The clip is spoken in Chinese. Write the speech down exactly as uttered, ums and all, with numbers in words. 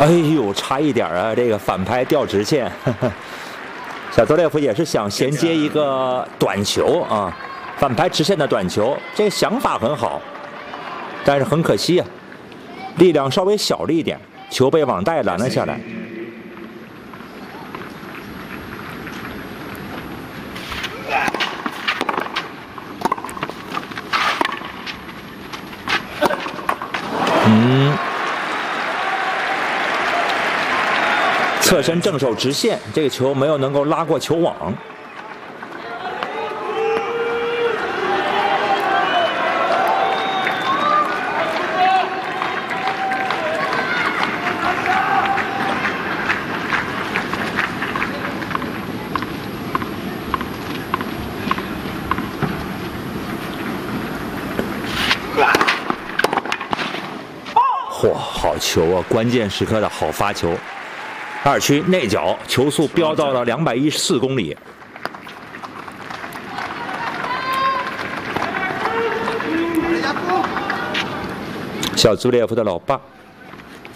哎呦，差一点啊！这个反拍掉直线，呵呵小泽列夫也是想衔接一个短球啊，反拍直线的短球，这个想法很好，但是很可惜啊，力量稍微小了一点，球被网袋拦了下来。嗯。 侧身正手直线，这个球没有能够拉过球网。嚯，好球啊！关键时刻的好发球。 二区内角球速飙到了两百一十四公里。小兹列夫的老爸